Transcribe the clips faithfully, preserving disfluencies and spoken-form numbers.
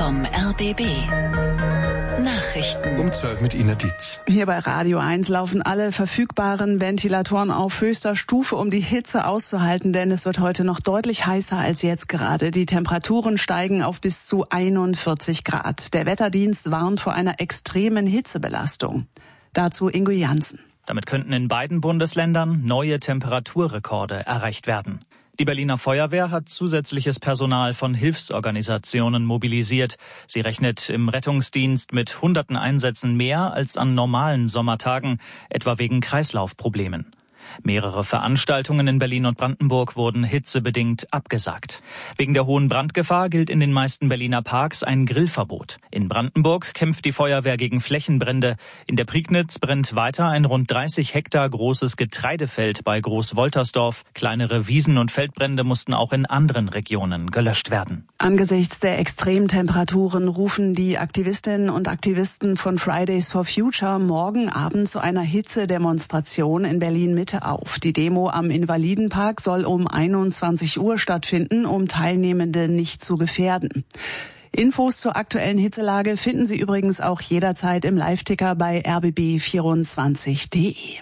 vom R B B. Nachrichten. Um zwölf mit Ina Dietz. Hier bei Radio eins laufen alle verfügbaren Ventilatoren auf höchster Stufe, um die Hitze auszuhalten, denn es wird heute noch deutlich heißer als jetzt gerade. Die Temperaturen steigen auf bis zu einundvierzig Grad. Der Wetterdienst warnt vor einer extremen Hitzebelastung. Dazu Ingo Janssen. Damit könnten in beiden Bundesländern neue Temperaturrekorde erreicht werden. Die Berliner Feuerwehr hat zusätzliches Personal von Hilfsorganisationen mobilisiert. Sie rechnet im Rettungsdienst mit hunderten Einsätzen mehr als an normalen Sommertagen, etwa wegen Kreislaufproblemen. Mehrere Veranstaltungen in Berlin und Brandenburg wurden hitzebedingt abgesagt. Wegen der hohen Brandgefahr gilt in den meisten Berliner Parks ein Grillverbot. In Brandenburg kämpft die Feuerwehr gegen Flächenbrände. In der Prignitz brennt weiter ein rund dreißig Hektar großes Getreidefeld bei Großwoltersdorf. Kleinere Wiesen- und Feldbrände mussten auch in anderen Regionen gelöscht werden. Angesichts der Extremtemperaturen rufen die Aktivistinnen und Aktivisten von Fridays for Future morgen Abend zu einer Hitzedemonstration in Berlin-Mitte auf. Die Demo am Invalidenpark soll um einundzwanzig Uhr stattfinden, um Teilnehmende nicht zu gefährden. Infos zur aktuellen Hitzelage finden Sie übrigens auch jederzeit im Live-Ticker bei r b b vierundzwanzig punkt d e.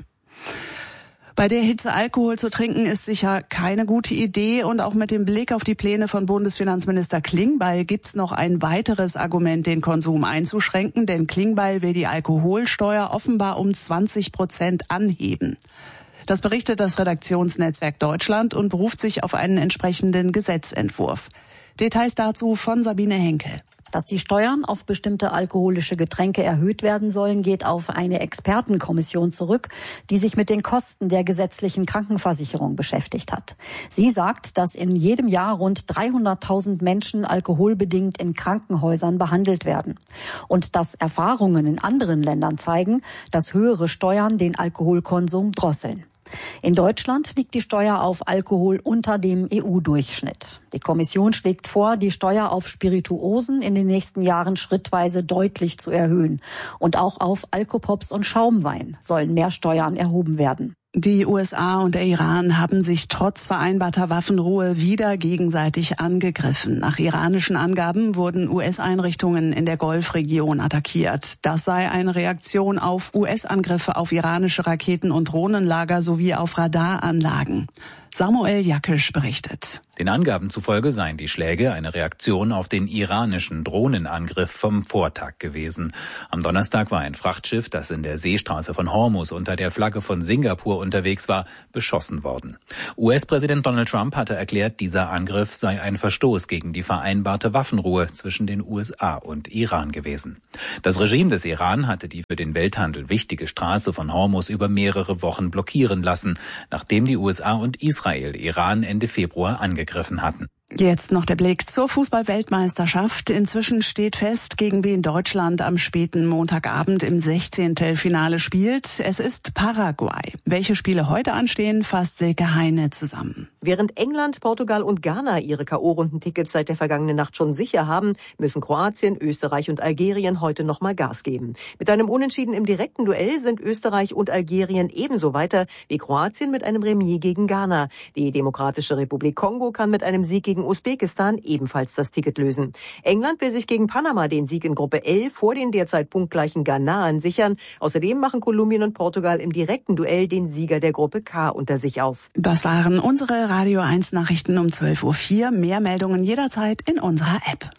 Bei der Hitze Alkohol zu trinken ist sicher keine gute Idee, und auch mit dem Blick auf die Pläne von Bundesfinanzminister Klingbeil gibt's noch ein weiteres Argument, den Konsum einzuschränken, denn Klingbeil will die Alkoholsteuer offenbar um zwanzig Prozent anheben. Das berichtet das Redaktionsnetzwerk Deutschland und beruft sich auf einen entsprechenden Gesetzentwurf. Details dazu von Sabine Henkel. Dass die Steuern auf bestimmte alkoholische Getränke erhöht werden sollen, geht auf eine Expertenkommission zurück, die sich mit den Kosten der gesetzlichen Krankenversicherung beschäftigt hat. Sie sagt, dass in jedem Jahr rund dreihunderttausend Menschen alkoholbedingt in Krankenhäusern behandelt werden. Und dass Erfahrungen in anderen Ländern zeigen, dass höhere Steuern den Alkoholkonsum drosseln. In Deutschland liegt die Steuer auf Alkohol unter dem E U-Durchschnitt. Die Kommission schlägt vor, die Steuer auf Spirituosen in den nächsten Jahren schrittweise deutlich zu erhöhen. Und auch auf Alkopops und Schaumwein sollen mehr Steuern erhoben werden. Die U S A und der Iran haben sich trotz vereinbarter Waffenruhe wieder gegenseitig angegriffen. Nach iranischen Angaben wurden U S-Einrichtungen in der Golfregion attackiert. Das sei eine Reaktion auf U S-Angriffe auf iranische Raketen- und Drohnenlager sowie auf Radaranlagen. Samuel Jakisch berichtet. Den Angaben zufolge seien die Schläge eine Reaktion auf den iranischen Drohnenangriff vom Vortag gewesen. Am Donnerstag war ein Frachtschiff, das in der Seestraße von Hormuz unter der Flagge von Singapur unterwegs war, beschossen worden. U S-Präsident Donald Trump hatte erklärt, dieser Angriff sei ein Verstoß gegen die vereinbarte Waffenruhe zwischen den U S A und Iran gewesen. Das Regime des Iran hatte die für den Welthandel wichtige Straße von Hormuz über mehrere Wochen blockieren lassen, nachdem die U S A und Israel Iran Ende Februar angegriffen hatten. Jetzt noch der Blick zur Fußball-Weltmeisterschaft. Inzwischen steht fest, gegen wen Deutschland am späten Montagabend im Sechzehntelfinale spielt. Es ist Paraguay. Welche Spiele heute anstehen, fasst Silke Heine zusammen. Während England, Portugal und Ghana ihre K O-Rundentickets seit der vergangenen Nacht schon sicher haben, müssen Kroatien, Österreich und Algerien heute nochmal Gas geben. Mit einem Unentschieden im direkten Duell sind Österreich und Algerien ebenso weiter wie Kroatien mit einem Remis gegen Ghana. Die Demokratische Republik Kongo kann mit einem Sieg gegen Usbekistan ebenfalls das Ticket lösen. England will sich gegen Panama den Sieg in Gruppe L vor den derzeit punktgleichen Ghanaern sichern. Außerdem machen Kolumbien und Portugal im direkten Duell den Sieger der Gruppe K unter sich aus. Das waren unsere Radio eins Nachrichten um zwölf Uhr vier. Mehr Meldungen jederzeit in unserer App.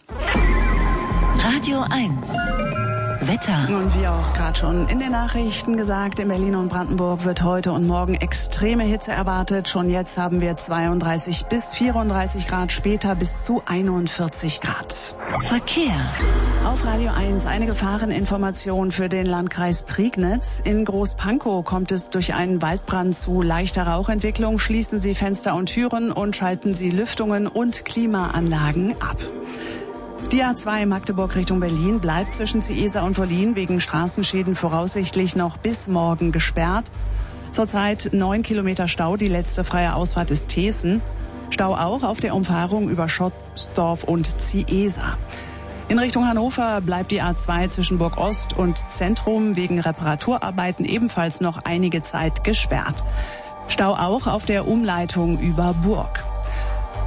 Radio eins. Wetter. Und wie auch gerade schon in den Nachrichten gesagt, in Berlin und Brandenburg wird heute und morgen extreme Hitze erwartet. Schon jetzt haben wir zweiunddreißig bis vierunddreißig Grad, später bis zu einundvierzig Grad. Verkehr. Auf Radio eins eine Gefahreninformation für den Landkreis Prignitz. In Großpankow kommt es durch einen Waldbrand zu leichter Rauchentwicklung. Schließen Sie Fenster und Türen und schalten Sie Lüftungen und Klimaanlagen ab. Die A zwei Magdeburg Richtung Berlin bleibt zwischen Ciesa und Wollin wegen Straßenschäden voraussichtlich noch bis morgen gesperrt. Zurzeit neun Kilometer Stau, die letzte freie Ausfahrt ist Thesen. Stau auch auf der Umfahrung über Schottsdorf und Ciesa. In Richtung Hannover bleibt die A zwei zwischen Burg Ost und Zentrum wegen Reparaturarbeiten ebenfalls noch einige Zeit gesperrt. Stau auch auf der Umleitung über Burg.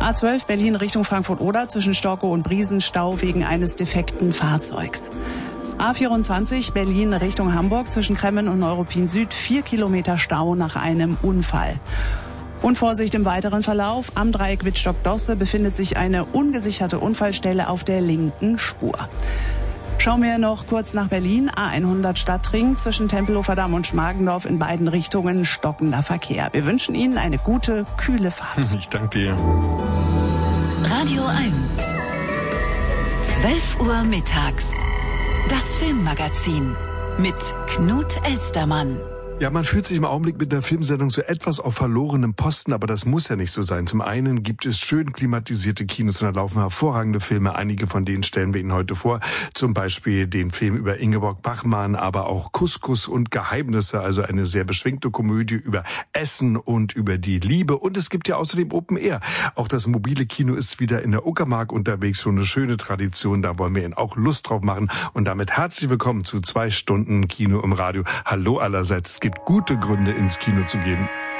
A zwölf Berlin Richtung Frankfurt-Oder zwischen Storkow und Briesen Stau wegen eines defekten Fahrzeugs. A vierundzwanzig Berlin Richtung Hamburg zwischen Kremmen und Neuruppin Süd vier Kilometer Stau nach einem Unfall. Und Vorsicht im weiteren Verlauf. Am Dreieck Wittstock-Dosse befindet sich eine ungesicherte Unfallstelle auf der linken Spur. Schauen wir noch kurz nach Berlin. A hundert Stadtring zwischen Tempelhofer Damm und Schmargendorf in beiden Richtungen stockender Verkehr. Wir wünschen Ihnen eine gute, kühle Fahrt. Ich danke dir. Radio eins. zwölf Uhr mittags. Das Filmmagazin mit Knut Elstermann. Ja, man fühlt sich im Augenblick mit der Filmsendung so etwas auf verlorenem Posten, aber das muss ja nicht so sein. Zum einen gibt es schön klimatisierte Kinos und da laufen hervorragende Filme. Einige von denen stellen wir Ihnen heute vor. Zum Beispiel den Film über Ingeborg Bachmann, aber auch Couscous und Geheimnisse, also eine sehr beschwingte Komödie über Essen und über die Liebe. Und es gibt ja außerdem Open Air. Auch das mobile Kino ist wieder in der Uckermark unterwegs, schon eine schöne Tradition. Da wollen wir Ihnen auch Lust drauf machen. Und damit herzlich willkommen zu zwei Stunden Kino im Radio. Hallo allerseits. Es gibt gute Gründe, ins Kino zu gehen.